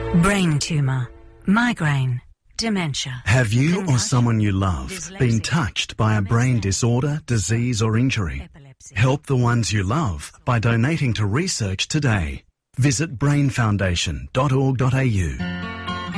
Brain tumour, migraine, dementia. Have you or concussion, someone you love been dyslexia, touched by a brain MS, disorder, disease or injury? epilepsy. Help the ones you love by donating to research today. Visit brainfoundation.org.au.